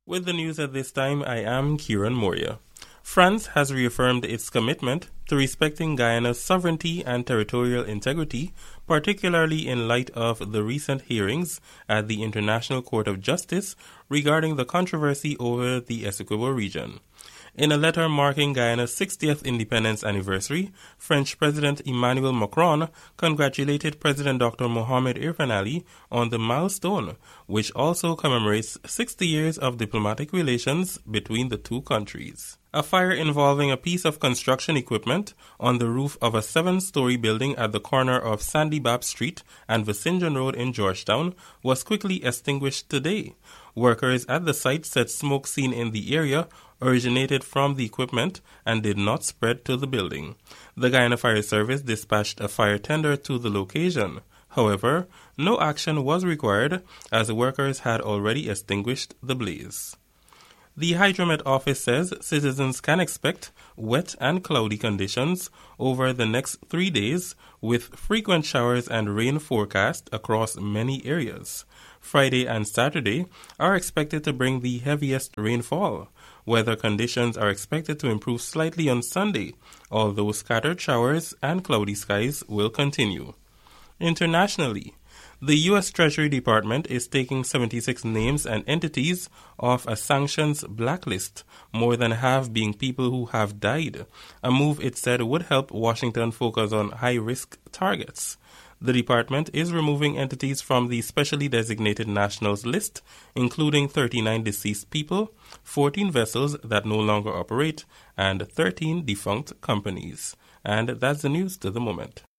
With the news at this time, I am Kieran Moria. France has reaffirmed its commitment to respecting Guyana's sovereignty and territorial integrity, particularly in light of the recent hearings at the International Court of Justice regarding the controversy over the Essequibo region. In a letter marking Guyana's 60th independence anniversary, French President Emmanuel Macron congratulated President Dr. Mohamed Irfan Ali on the milestone, which also commemorates 60 years of diplomatic relations between the two countries. A fire involving a piece of construction equipment on the roof of a 7-story building at the corner of Sandy Bab Street and Vicinjon Road in Georgetown was quickly extinguished today. Workers at the site said smoke seen in the area originated from the equipment and did not spread to the building. The Guyana Fire Service dispatched a fire tender to the location. However, no action was required as workers had already extinguished the blaze. The Hydromet office says citizens can expect wet and cloudy conditions over the next 3 days with frequent showers and rain forecast across many areas. Friday and Saturday are expected to bring the heaviest rainfall. Weather conditions are expected to improve slightly on Sunday, although scattered showers and cloudy skies will continue. Internationally, the U.S. Treasury Department is taking 76 names and entities off a sanctions blacklist, more than half being people who have died, a move it said would help Washington focus on high-risk targets. The department is removing entities from the specially designated nationals list, including 39 deceased people, 14 vessels that no longer operate, and 13 defunct companies. And that's the news to the moment.